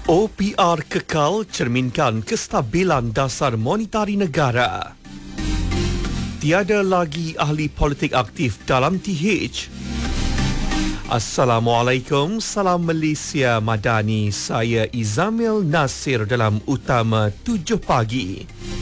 OPR kekal cerminkan kestabilan dasar monetari negara. Tiada lagi ahli politik aktif dalam TH. Assalamualaikum, salam Malaysia Madani. Saya Izamil Nasir dalam Utama 7 Pagi.